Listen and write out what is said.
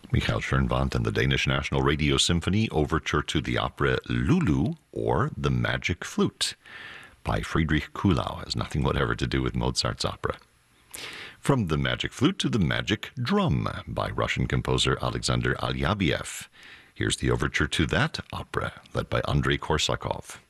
Michael Schoenwandt and the Danish National Radio Symphony overture to the opera Lulu, or The Magic Flute, by Friedrich Kuhlau. Has nothing whatever to do with Mozart's opera. From the Magic Flute to the Magic Drum by Russian composer Alexander Alyabiev. Here's the overture to that opera, led by Andrei Korsakov.